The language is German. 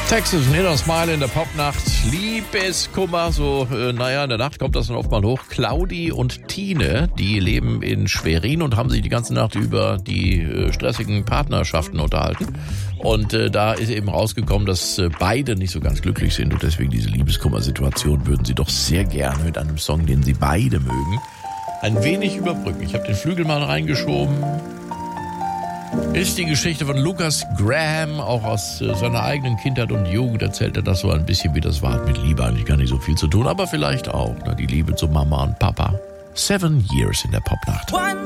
Texas, Nina Smile in der Popnacht. Liebeskummer, in der Nacht kommt das dann oft mal hoch. Claudi und Tine, die leben in Schwerin und haben sich die ganze Nacht über die stressigen Partnerschaften unterhalten. Und da ist eben rausgekommen, dass beide nicht so ganz glücklich sind und deswegen diese Liebeskummer-Situation würden sie doch sehr gerne mit einem Song, den sie beide mögen, ein wenig überbrücken. Ich habe den Flügel mal reingeschoben. Ist die Geschichte von Lucas Graham, auch aus seiner eigenen Kindheit und Jugend erzählt er das so ein bisschen, wie das war. Hat mit Liebe eigentlich gar nicht so viel zu tun, aber vielleicht auch, die Liebe zu Mama und Papa. 7 Years in der Popnacht.